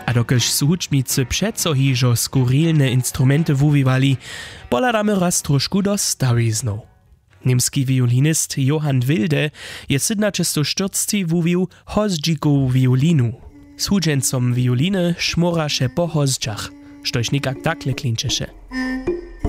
A dokelž su hudžbnicy přeco hižo skurilne instrumenty wuwiwali, poladamy raz trošku do stariznu. Niemski violinist Johann Wilde je 1740 wuwił hozdźikowu violinu. Z hudźencom violiny szmoraše po hozdźach, štož nikak takle klinčeše.